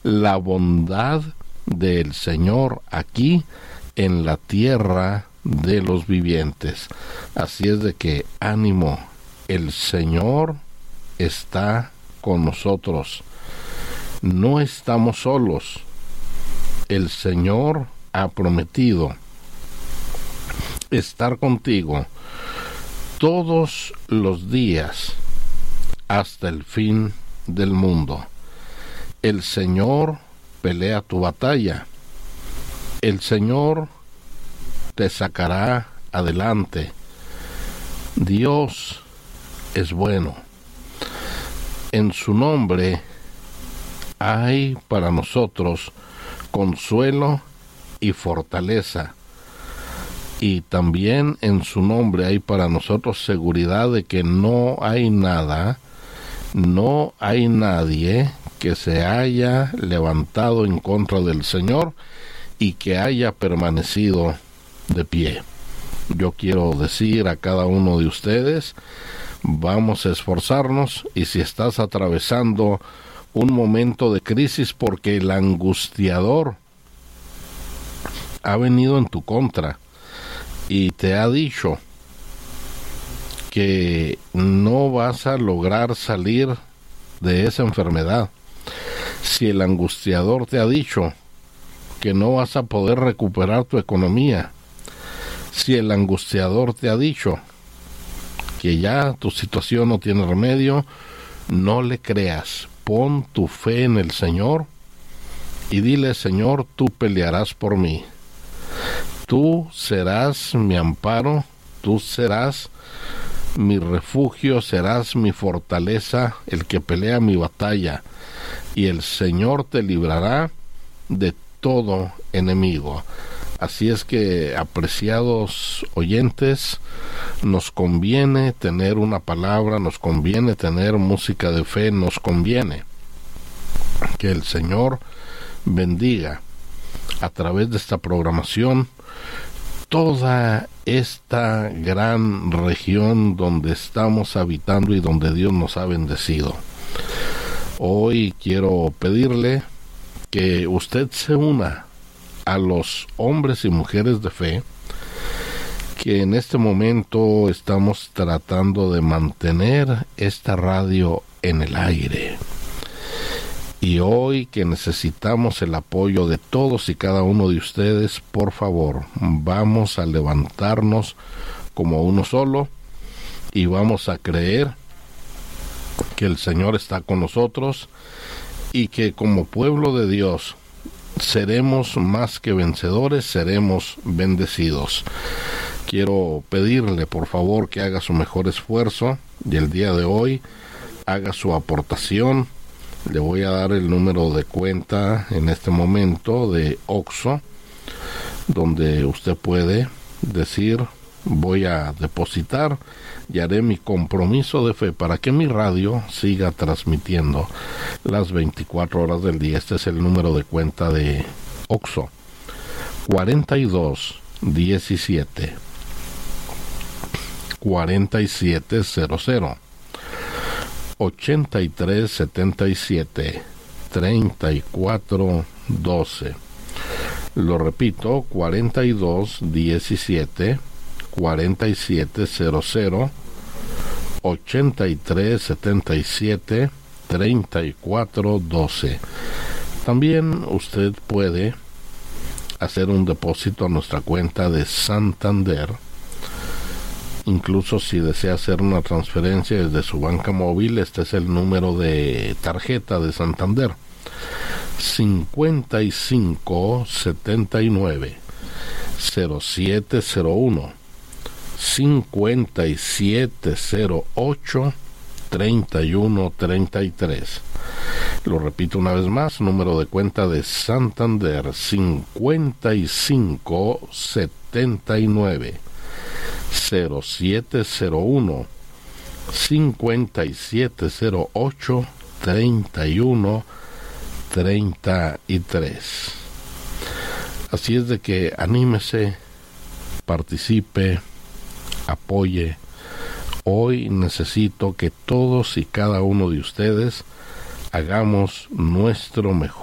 la bondad del Señor aquí en la tierra de los vivientes. Así es de que ánimo, el Señor está con nosotros. No estamos solos. El Señor ha prometido estar contigo todos los días hasta el fin del mundo. El Señor pelea tu batalla. El Señor te sacará adelante. Dios es bueno. En su nombre hay para nosotros consuelo y fortaleza. Y también en su nombre hay para nosotros seguridad de que no hay nada, no hay nadie que se haya levantado en contra del Señor y que haya permanecido de pie. Yo quiero decir a cada uno de ustedes, vamos a esforzarnos, y si estás atravesando un momento de crisis porque el angustiador ha venido en tu contra y te ha dicho que no vas a lograr salir de esa enfermedad, si el angustiador te ha dicho que no vas a poder recuperar tu economía, si el angustiador te ha dicho que ya tu situación no tiene remedio, no le creas. Pon tu fe en el Señor y dile: Señor, tú pelearás por mí. Tú serás mi amparo, tú serás mi refugio, serás mi fortaleza, el que pelea mi batalla, y el Señor te librará de todo enemigo. Así es que, apreciados oyentes, nos conviene tener una palabra, nos conviene tener música de fe, nos conviene que el Señor bendiga a través de esta programación toda esta gran región donde estamos habitando y donde Dios nos ha bendecido. Hoy quiero pedirle que usted se una a los hombres y mujeres de fe que en este momento estamos tratando de mantener esta radio en el aire. Y hoy que necesitamos el apoyo de todos y cada uno de ustedes, por favor, vamos a levantarnos como uno solo y vamos a creer que el Señor está con nosotros y que como pueblo de Dios seremos más que vencedores, seremos bendecidos. Quiero pedirle, por favor, que haga su mejor esfuerzo y el día de hoy haga su aportación. Le voy a dar el número de cuenta en este momento de OXXO, donde usted puede decir: voy a depositar y haré mi compromiso de fe para que mi radio siga transmitiendo las 24 horas del día. Este es el número de cuenta de OXXO: 4217 4700 8377 3412. Lo repito: 4217 4700 8377 3412. También usted puede hacer un depósito a nuestra cuenta de Santander. Incluso si desea hacer una transferencia desde su banca móvil, este es el número de tarjeta de Santander: 5579 0701 5708 3133. Lo repito una vez más: número de cuenta de Santander: 5579 0701 5708 3133. Así es de que anímese, participe, apoye. Hoy necesito que todos y cada uno de ustedes hagamos nuestro mejor